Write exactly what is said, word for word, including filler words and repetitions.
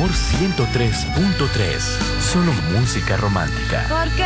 Amor ciento tres punto tres. Solo música romántica. Porque